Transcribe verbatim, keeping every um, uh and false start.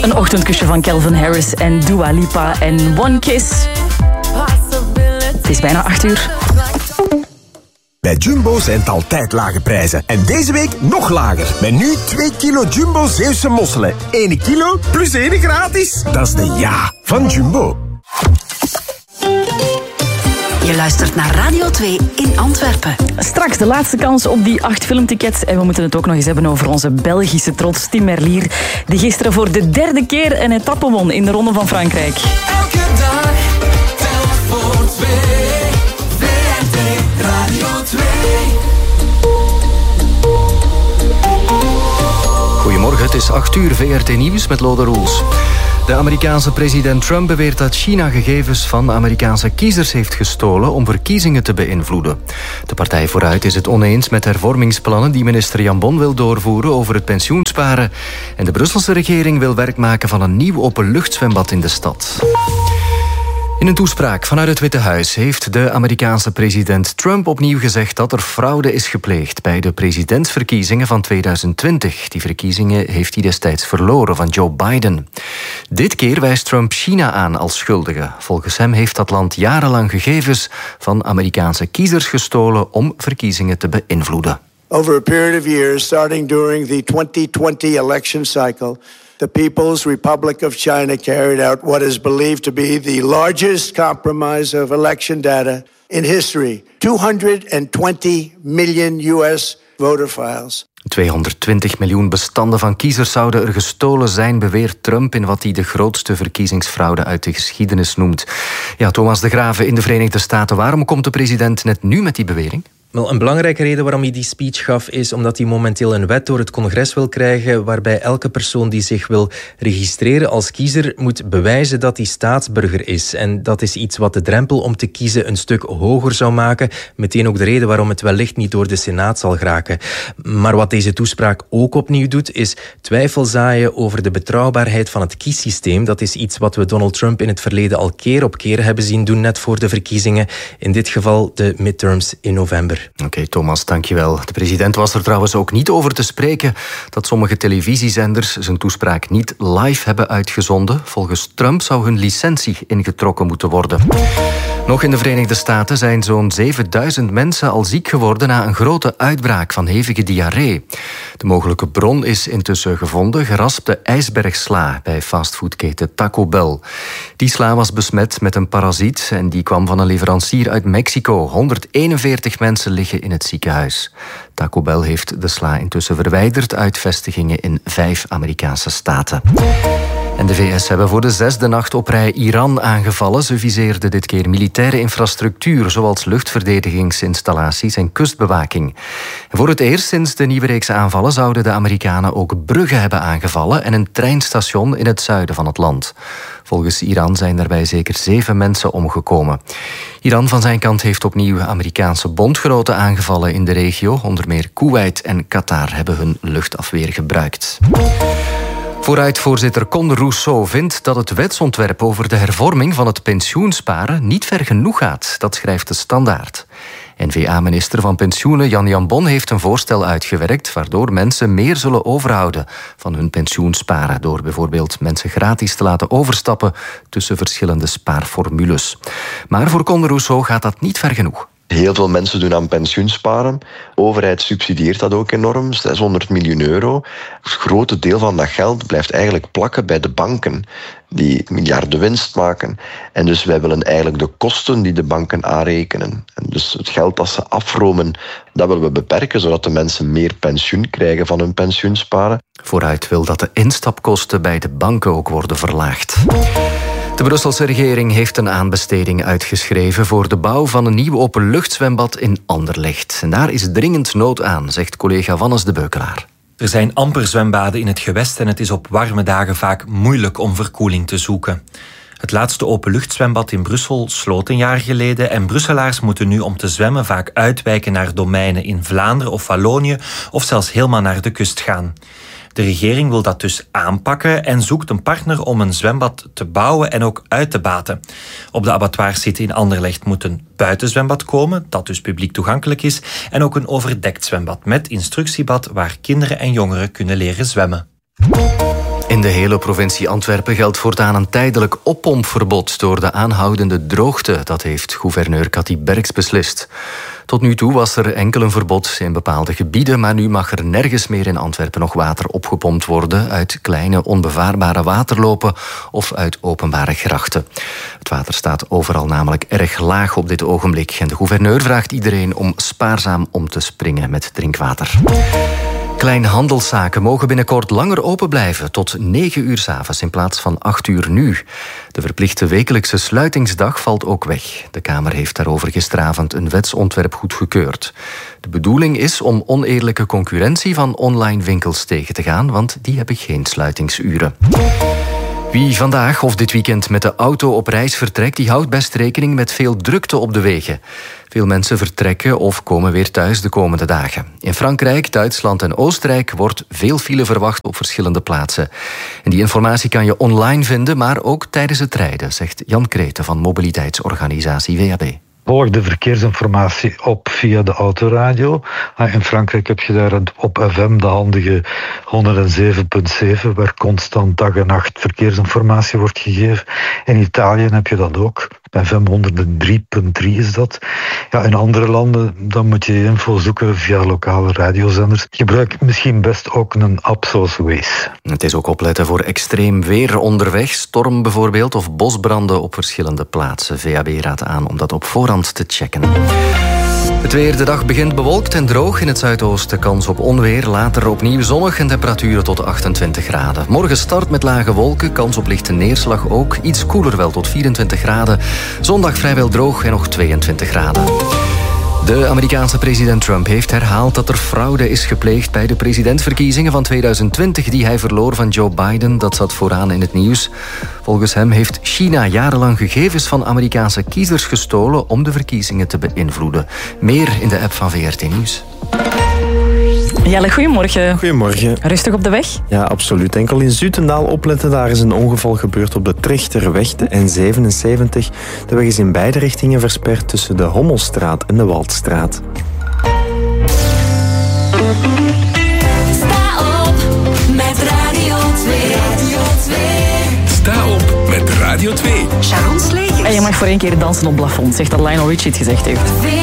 Een ochtendkusje van Calvin Harris en Dua Lipa en One Kiss. Het is bijna acht uur. Bij Jumbo zijn het altijd lage prijzen. En deze week nog lager. Met nu twee kilo Jumbo Zeeuwse mosselen. één kilo plus één gratis. Dat is de ja van Jumbo. Je luistert naar Radio twee in Antwerpen. Straks de laatste kans op die acht filmtickets. En we moeten het ook nog eens hebben over onze Belgische trots Tim Merlier, die gisteren voor de derde keer een etappe won in de Ronde van Frankrijk. Elke dag, tel voor twee. V R T Radio twee. Goedemorgen, het is acht uur, V R T Nieuws met Lode Roels. De Amerikaanse president Trump beweert dat China gegevens van Amerikaanse kiezers heeft gestolen om verkiezingen te beïnvloeden. De partij Vooruit is het oneens met hervormingsplannen die minister Jan Bon wil doorvoeren over het pensioensparen. En de Brusselse regering wil werk maken van een nieuw openluchtzwembad in de stad. In een toespraak vanuit het Witte Huis heeft de Amerikaanse president Trump opnieuw gezegd dat er fraude is gepleegd bij de presidentsverkiezingen van tweeduizend twintig. Die verkiezingen heeft hij destijds verloren van Joe Biden. Dit keer wijst Trump China aan als schuldige. Volgens hem heeft dat land jarenlang gegevens van Amerikaanse kiezers gestolen om verkiezingen te beïnvloeden. Over a period of years, starting during the twenty twenty election cycle, the People's Republic of China carried out what is believed to be the largest compromise of election data in history. two hundred twenty million U S voter files. tweehonderdtwintig miljoen bestanden van kiezers zouden er gestolen zijn, beweert Trump in wat hij de grootste verkiezingsfraude uit de geschiedenis noemt. Ja, Thomas de Graven in de Verenigde Staten. Waarom komt de president net nu met die bewering? Wel, een belangrijke reden waarom hij die speech gaf is omdat hij momenteel een wet door het congres wil krijgen waarbij elke persoon die zich wil registreren als kiezer moet bewijzen dat hij staatsburger is. En dat is iets wat de drempel om te kiezen een stuk hoger zou maken. Meteen ook de reden waarom het wellicht niet door de Senaat zal geraken. Maar wat deze toespraak ook opnieuw doet, is twijfel zaaien over de betrouwbaarheid van het kiessysteem. Dat is iets wat we Donald Trump in het verleden al keer op keer hebben zien doen, net voor de verkiezingen. In dit geval de midterms in november. Oké, okay, Thomas, dankjewel. De president was er trouwens ook niet over te spreken dat sommige televisiezenders zijn toespraak niet live hebben uitgezonden. Volgens Trump zou hun licentie ingetrokken moeten worden. Nog in de Verenigde Staten zijn zo'n zevenduizend mensen al ziek geworden na een grote uitbraak van hevige diarree. De mogelijke bron is intussen gevonden, geraspte ijsbergsla bij fastfoodketen Taco Bell. Die sla was besmet met een parasiet en die kwam van een leverancier uit Mexico. honderdeenenveertig mensen liggen in het ziekenhuis. Taco Bell heeft de sla intussen verwijderd uit vestigingen in vijf Amerikaanse staten. En de V S hebben voor de zesde nacht op rij Iran aangevallen. Ze viseerden dit keer militaire infrastructuur, zoals luchtverdedigingsinstallaties en kustbewaking. En voor het eerst sinds de nieuwe reeks aanvallen zouden de Amerikanen ook bruggen hebben aangevallen en een treinstation in het zuiden van het land. Volgens Iran zijn daarbij zeker zeven mensen omgekomen. Iran van zijn kant heeft opnieuw Amerikaanse bondgenoten aangevallen in de regio. Onder meer Koeweit en Qatar hebben hun luchtafweer gebruikt. Vooruitvoorzitter Conde Rousseau vindt dat het wetsontwerp over de hervorming van het pensioensparen niet ver genoeg gaat. Dat schrijft de Standaard. N V A-minister van Pensioenen Jan Jan Bon heeft een voorstel uitgewerkt waardoor mensen meer zullen overhouden van hun pensioensparen, door bijvoorbeeld mensen gratis te laten overstappen tussen verschillende spaarformules. Maar voor Conde Rousseau gaat dat niet ver genoeg. Heel veel mensen doen aan pensioensparen. De overheid subsidieert dat ook enorm, zeshonderd miljoen euro. Het grote deel van dat geld blijft eigenlijk plakken bij de banken, die miljarden winst maken. En dus wij willen eigenlijk de kosten die de banken aanrekenen, en dus het geld dat ze afromen, dat willen we beperken, zodat de mensen meer pensioen krijgen van hun pensioensparen. Vooruit wil dat de instapkosten bij de banken ook worden verlaagd. De Brusselse regering heeft een aanbesteding uitgeschreven voor de bouw van een nieuw openluchtzwembad in Anderlecht. En daar is dringend nood aan, zegt collega Wannes de Beukelaar. Er zijn amper zwembaden in het gewest en het is op warme dagen vaak moeilijk om verkoeling te zoeken. Het laatste openluchtzwembad in Brussel sloot een jaar geleden en Brusselaars moeten nu om te zwemmen vaak uitwijken naar domeinen in Vlaanderen of Wallonië of zelfs helemaal naar de kust gaan. De regering wil dat dus aanpakken en zoekt een partner om een zwembad te bouwen en ook uit te baten. Op de abattoirs zitten in Anderlecht moet een buitenzwembad komen, dat dus publiek toegankelijk is, en ook een overdekt zwembad met instructiebad waar kinderen en jongeren kunnen leren zwemmen. In de hele provincie Antwerpen geldt voortaan een tijdelijk oppompverbod door de aanhoudende droogte. Dat heeft gouverneur Cathy Berks beslist. Tot nu toe was er enkel een verbod in bepaalde gebieden, maar nu mag er nergens meer in Antwerpen nog water opgepompt worden uit kleine onbevaarbare waterlopen of uit openbare grachten. Het water staat overal namelijk erg laag op dit ogenblik en de gouverneur vraagt iedereen om spaarzaam om te springen met drinkwater. Kleinhandelszaken mogen binnenkort langer open blijven, tot negen uur 's avonds in plaats van acht uur nu. De verplichte wekelijkse sluitingsdag valt ook weg. De Kamer heeft daarover gisteravond een wetsontwerp goedgekeurd. De bedoeling is om oneerlijke concurrentie van online winkels tegen te gaan, want die hebben geen sluitingsuren. Wie vandaag of dit weekend met de auto op reis vertrekt, die houdt best rekening met veel drukte op de wegen. Veel mensen vertrekken of komen weer thuis de komende dagen. In Frankrijk, Duitsland en Oostenrijk wordt veel file verwacht op verschillende plaatsen. En die informatie kan je online vinden, maar ook tijdens het rijden, zegt Jan Kreten van mobiliteitsorganisatie W A B. Volg de verkeersinformatie op via de autoradio. In Frankrijk heb je daar op F M de handige honderdzeven komma zeven, waar constant dag en nacht verkeersinformatie wordt gegeven. In Italië heb je dat ook. F M honderddrie komma drie is dat. Ja, in andere landen dan moet je info zoeken via lokale radiozenders. Gebruik misschien best ook een app zoals Waze. Het is ook opletten voor extreem weer onderweg, storm bijvoorbeeld, of bosbranden op verschillende plaatsen. V A B raadt aan om dat op voorhand te checken. Het weer, de dag begint bewolkt en droog. In het zuidoosten kans op onweer. Later opnieuw zonnig en temperaturen tot achtentwintig graden. Morgen start met lage wolken, kans op lichte neerslag ook. Iets koeler wel tot vierentwintig graden. Zondag vrijwel droog en nog tweeëntwintig graden. De Amerikaanse president Trump heeft herhaald dat er fraude is gepleegd bij de presidentsverkiezingen van tweeduizend twintig die hij verloor van Joe Biden. Dat zat vooraan in het nieuws. Volgens hem heeft China jarenlang gegevens van Amerikaanse kiezers gestolen om de verkiezingen te beïnvloeden. Meer in de app van V R T Nieuws. Jelle, goedemorgen. Goedemorgen. Rustig op de weg? Ja, absoluut. Enkel in Zutendaal opletten. Daar is een ongeval gebeurd op de Trechterweg, de N zevenenzeventig. De weg is in beide richtingen versperd tussen de Hommelstraat en de Waldstraat. Sta op met Radio twee. Radio twee. Sta op met Radio twee. Sharon Slegers. En je mag voor één keer dansen op plafond, zegt dat Lionel Richie het gezegd heeft.